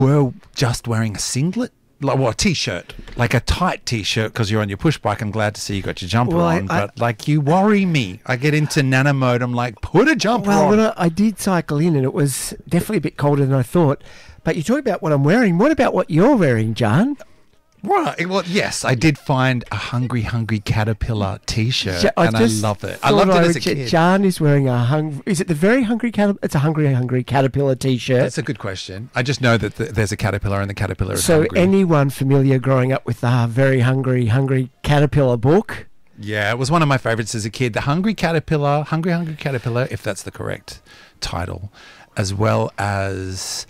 were just wearing a singlet. Like, well, a T-shirt, like a tight T-shirt because you're on your push bike. I'm glad to see you got your jumper on, but like you worry me. I get into nano mode. I'm like, put a jumper on. Well, when I did cycle in and it was definitely a bit colder than I thought. But you talk about what I'm wearing. What about what you're wearing, John? Right. Well, yes, I did find a Hungry Caterpillar T-shirt, and I love it. I loved it as a kid. John is wearing is it the very Hungry Caterpillar? It's a Hungry Caterpillar T-shirt. That's a good question. I just know that there's a caterpillar and the caterpillar is so hungry. Anyone familiar growing up with the Very Hungry Caterpillar book? Yeah, it was one of my favorites as a kid. The Hungry Caterpillar, if that's the correct title, as well as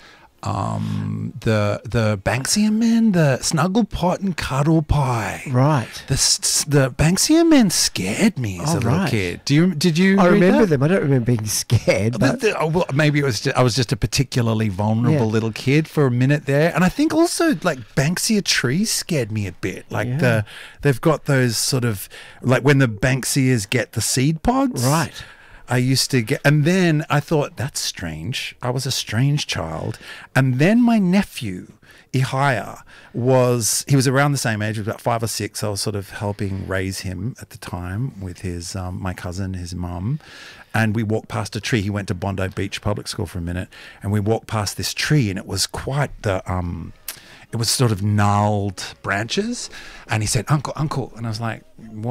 the Banksia Men, the Snugglepot and Cuddle Pie. Right. The Banksia Men scared me as a little kid. Did you? I remember that? them. I don't remember being scared. But well, maybe it was. I was just a particularly vulnerable little kid for a minute there, and I think also like Banksia trees scared me a bit. Like they've got those sort of like when the Banksias get the seed pods. Right. I used to get, and then I thought, that's strange. I was a strange child. And then my nephew, Ihaya, he was around the same age, about 5 or 6. I was sort of helping raise him at the time with his, my cousin, his mum. And we walked past a tree. He went to Bondi Beach Public School for a minute. And we walked past this tree, and it was quite it was sort of gnarled branches. And he said, Uncle. And I was like,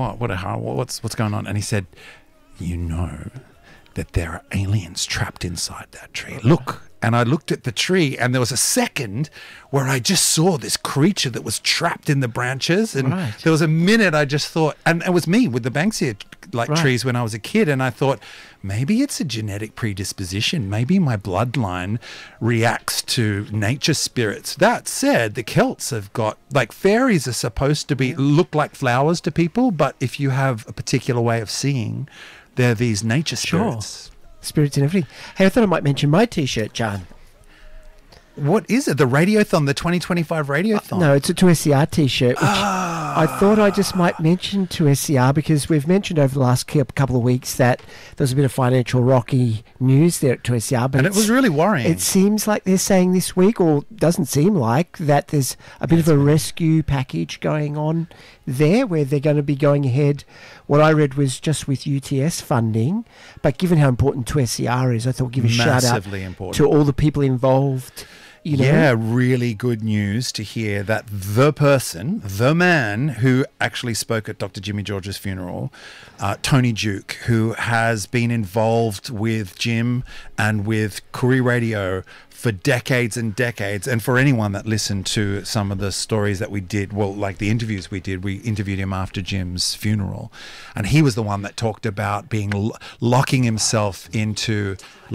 what's going on? And he said, you know that there are aliens trapped inside that tree. Look. And I looked at the tree, and there was a second where I just saw this creature that was trapped in the branches. And there was a minute I just thought, and it was me with the Banksia trees when I was a kid. And I thought, maybe it's a genetic predisposition. Maybe my bloodline reacts to nature spirits. That said, the Celts have got, like, fairies are supposed to look like flowers to people, but if you have a particular way of seeing, they're these nature spirits. Sure. Spirits and everything. Hey, I thought I might mention my T-shirt, John. What is it? The Radiothon, the 2025 Radiothon? No, it's a 2SCR T-shirt, which I thought I just might mention 2SCR because we've mentioned over the last couple of weeks that there was a bit of financial rocky news there at 2SCR. But and it was really worrying. It seems like they're saying this week, or doesn't seem like, that there's a bit of a rescue package going on there where they're going to be going ahead. What I read was just with UTS funding, but given how important 2SCR is, I thought I'd give a shout out to all the people involved. You know? Yeah, really good news to hear that the man who actually spoke at Dr. Jimmy George's funeral, Tony Duke, who has been involved with Jim and with Koori Radio for decades and decades. And for anyone that listened to some of the stories that we did, well, like the interviews we did, we interviewed him after Jim's funeral. And he was the one that talked about being locking himself into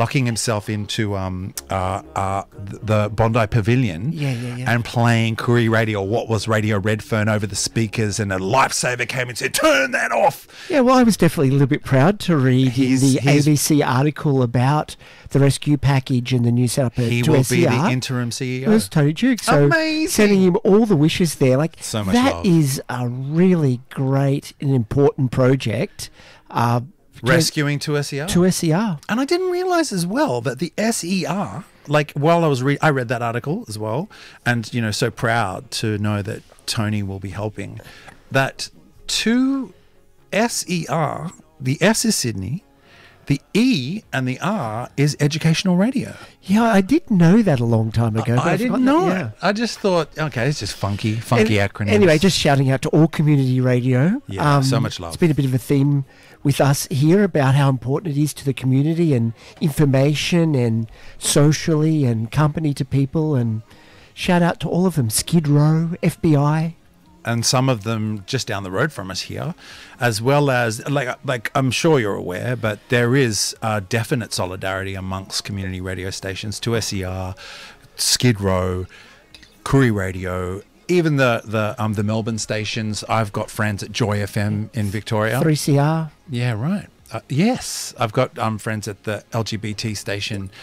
the Bondi Pavilion and playing Koori Radio, what was Radio Redfern, over the speakers, and a lifesaver came and said, turn that off. Yeah, well, I was definitely a little bit proud to read the ABC article about the rescue package and the new setup at 2SCR. He will be the interim CEO. It was Tony Duke. So amazing. Sending him all the wishes there. Like, so much that love. Is a really great and important project. Rescuing 2SCR. 2SCR. And I didn't realize as well that the SER, like while I was I read that article as well, and so proud to know that Tony will be helping, that 2SER, the S is Sydney, the E and the R is educational radio. Yeah, I did know that a long time ago. I didn't know it. I just thought, okay, it's just funky acronyms. Anyway, just shouting out to all community radio. Yeah, so much love. It's been a bit of a theme with us here about how important it is to the community and information and socially and company to people. And shout out to all of them. Skid Row, FBI. And some of them just down the road from us here, as well as, like I'm sure you're aware, but there is definite solidarity amongst community radio stations, 2SER, Skid Row, Koori Radio, even the Melbourne stations. I've got friends at Joy FM in Victoria. 3CR. Yeah, right. Yes, I've got friends at the LGBT station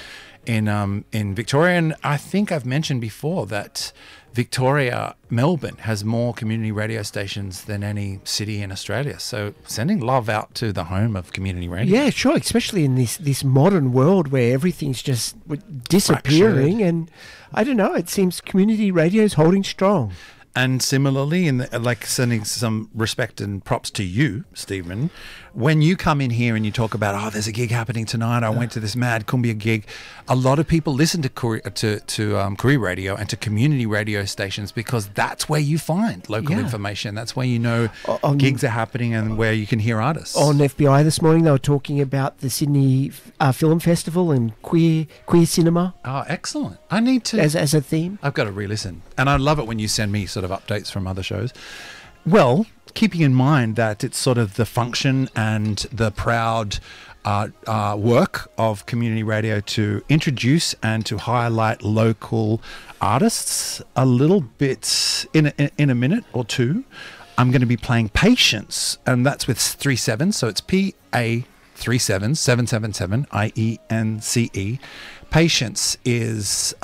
in Victoria. And I think I've mentioned before that Melbourne has more community radio stations than any city in Australia. So sending love out to the home of community radio. Yeah, sure. Especially in this modern world where everything's just disappearing, Fractured. and I don't know. It seems community radio is holding strong. And similarly, sending some respect and props to you, Stephen, when you come in here and you talk about, there's a gig happening tonight. I went to this mad Kumbia gig. A lot of people listen to Koori radio and to community radio stations because that's where you find local information. That's where you know gigs are happening and where you can hear artists. On FBI this morning, they were talking about the Sydney Film Festival and queer cinema. Oh, excellent! I need to as a theme. I've got to re-listen, and I love it when you send me sort of updates from other shows. Well, keeping in mind that it's sort of the function and the proud work of community radio to introduce and to highlight local artists a little bit in a minute or two. I'm going to be playing Patience, and that's with 37, so it's PA37 777 IENCE. Patience is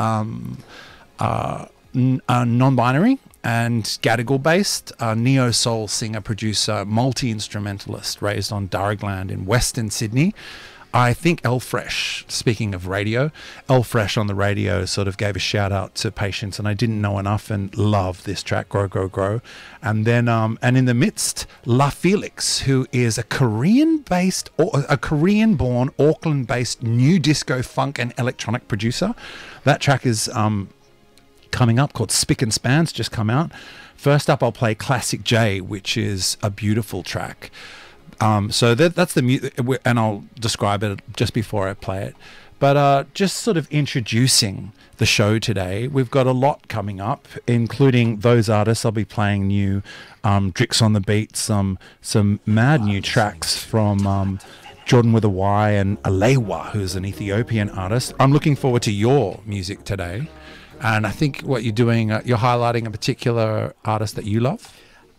non-binary and Gadigal based, neo-soul singer, producer, multi-instrumentalist raised on Darragland in Western Sydney. I think Elfresh, speaking of radio, Elfresh on the radio sort of gave a shout out to Patience, and I didn't know enough and love this track, Grow, Grow, Grow. And then, and in the midst, La Felix, who is a Korean-born, Auckland-based new disco, funk and electronic producer. That track is coming up, called Spick and Spans, just come out. First up, I'll play Classic J, which is a beautiful track. So that's the music, and I'll describe it just before I play it. But just sort of introducing the show today, we've got a lot coming up, including those artists. I'll be playing new Drix on the Beat, some mad new tracks from Jordan with a Y and Alewa, who's an Ethiopian artist. I'm looking forward to your music today. And I think what you're doing, you're highlighting a particular artist that you love.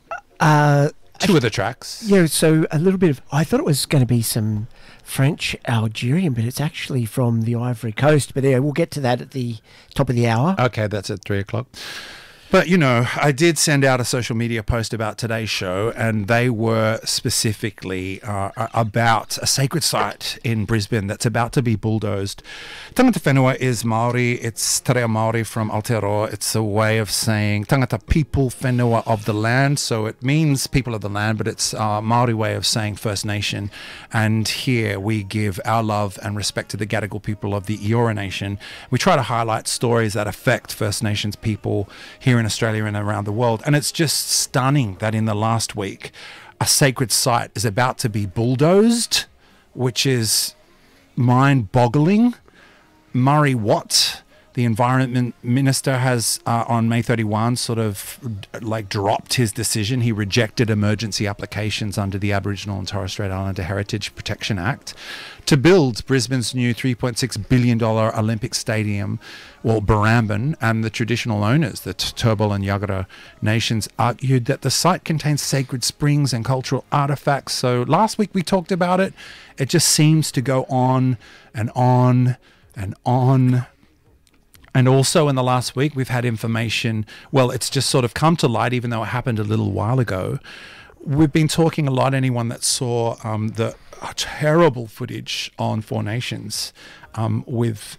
Two of the tracks. Yeah, so a little bit of... I thought it was going to be some French Algerian, but it's actually from the Ivory Coast. But yeah, we'll get to that at the top of the hour. Okay, that's at 3 o'clock. But, I did send out a social media post about today's show, and they were specifically about a sacred site in Brisbane that's about to be bulldozed. Tangata Whenua is Maori. It's Te Reo Maori from Aotearoa. It's a way of saying Tangata people Whenua of the land. So it means people of the land, but it's a Maori way of saying First Nation. And here we give our love and respect to the Gadigal people of the Eora Nation. We try to highlight stories that affect First Nations people here in Australia and around the world. And it's just stunning that in the last week, a sacred site is about to be bulldozed, which is mind-boggling. Murray Watt, the Environment Minister, has on May 31 sort of dropped his decision. He rejected emergency applications under the Aboriginal and Torres Strait Islander Heritage Protection Act to build Brisbane's new $3.6 billion Olympic Stadium, Barrambin, and the traditional owners, the Turrbal and Yagara nations, argued that the site contains sacred springs and cultural artifacts. So last week we talked about it. It just seems to go on and on and on. And also in the last week, we've had information, it's just sort of come to light, even though it happened a little while ago. We've been talking a lot, anyone that saw the terrible footage on Four Nations with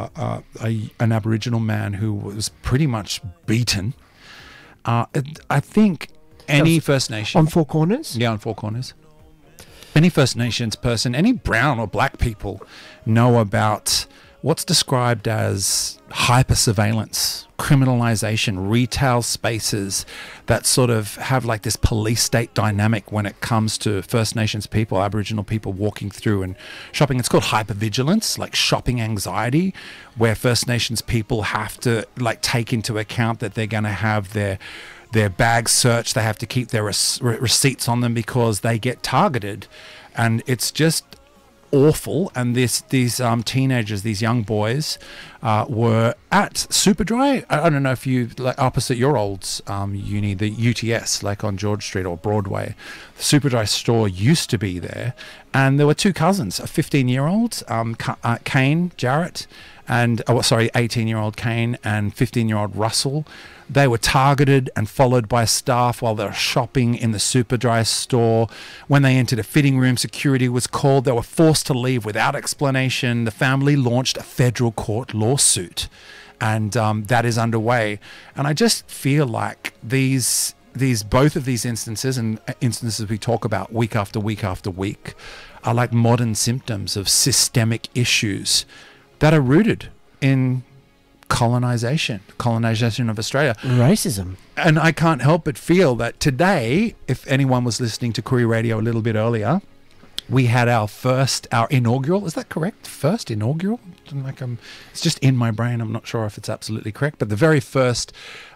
an Aboriginal man who was pretty much beaten. I think any First Nation... On Four Corners? Yeah, on Four Corners. Any First Nations person, any brown or black people know about what's described as hyper-surveillance, criminalisation, retail spaces that sort of have like this police state dynamic when it comes to First Nations people, Aboriginal people walking through and shopping. It's called hypervigilance, like shopping anxiety, where First Nations people have to take into account that they're going to have their bags searched. They have to keep their receipts on them because they get targeted. And it's just awful. And these teenagers, these young boys, were at Superdry. I don't know if you opposite your old uni, the UTS, on George Street or Broadway. The Superdry store used to be there, and there were two cousins, a 15-year-old, Kane Jarrett, and 18-year-old Kane and 15-year-old Russell. They were targeted and followed by staff while they were shopping in the Superdry store. When they entered a fitting room, security was called. They were forced to leave without explanation. The family launched a federal court lawsuit, and that is underway. And I just feel like both of these instances, and instances we talk about week after week after week, are like modern symptoms of systemic issues that are rooted in colonization of Australia. Racism. And I can't help but feel that today, if anyone was listening to Koori Radio a little bit earlier, we had our inaugural, is that correct? First inaugural? It's just in my brain. I'm not sure if it's absolutely correct, but the very first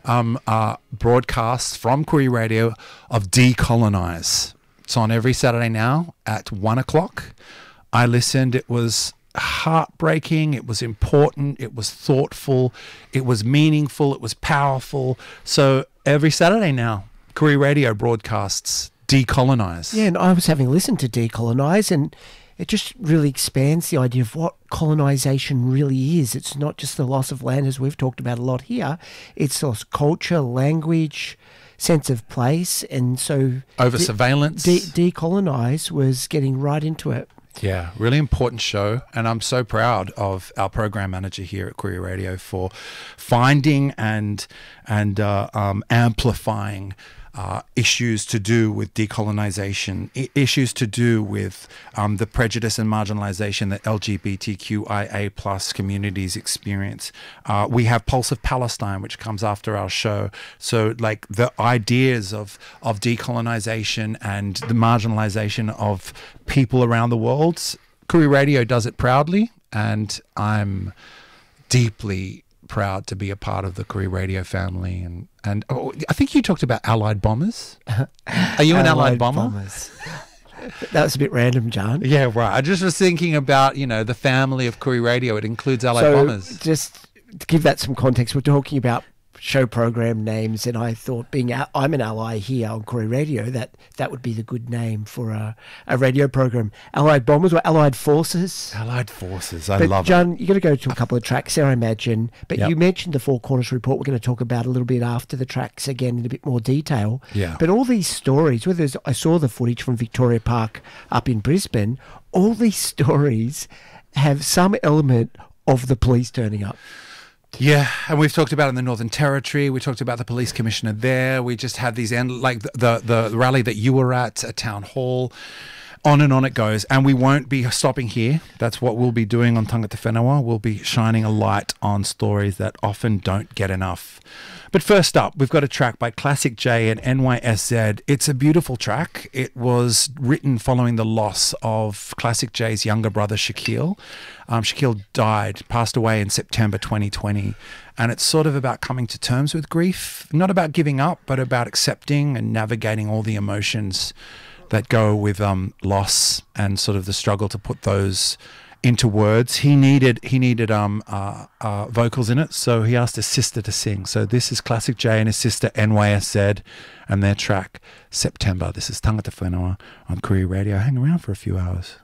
broadcast from Koori Radio of Decolonize. It's on every Saturday now at 1 o'clock. I listened. It was heartbreaking, it was important, it was thoughtful, it was meaningful, it was powerful. So every Saturday now, Koori Radio broadcasts Decolonize. Yeah, and I was having listened to Decolonize, and it just really expands the idea of what colonization really is. It's not just the loss of land, as we've talked about a lot here. It's lost culture, language, sense of place, and so over surveillance. Decolonize was getting right into it. Yeah, really important show, and I'm so proud of our program manager here at Koori Radio for finding and amplifying issues to do with decolonization, issues to do with the prejudice and marginalization that LGBTQIA plus communities experience. We have Pulse of Palestine, which comes after our show. So like the ideas of decolonization and the marginalization of people around the world, Koori Radio does it proudly, and I'm deeply proud to be a part of the Koori Radio family. And I think you talked about Allied bombers. Are you an Allied bomber? Bombers. That was a bit random, John. Yeah, right. I just was thinking about, the family of Koori Radio. It includes Allied bombers. Just to give that some context, we're talking about show program names, and I thought, I'm an ally here on Koori Radio, that would be the good name for a radio program. Allied Bombers or Allied Forces? Allied Forces, I love John, it. you've got to go to a couple of tracks there, I imagine. But Yep. You mentioned the Four Corners Report. We're going to talk about a little bit after the tracks again in a bit more detail. Yeah. But all these stories, I saw the footage from Victoria Park up in Brisbane, all these stories have some element of the police turning up. Yeah, and we've talked about in the Northern Territory. We talked about the police commissioner there. We just had these like the rally that you were at Town Hall. On and on it goes, and we won't be stopping here. That's what we'll be doing on Tangata Whenua. We'll be shining a light on stories that often don't get enough. But first up, we've got a track by Classic J and NYSZ. It's a beautiful track. It was written following the loss of Classic J's younger brother, Shaquille. Shaquille passed away in September 2020. And it's sort of about coming to terms with grief, not about giving up, but about accepting and navigating all the emotions that go with loss and sort of the struggle to put those into words. He needed vocals in it, so he asked his sister to sing. So this is Classic J and his sister NYSZ and their track September. This is Tangata Whenua on Koori Radio. Hang around for a few hours.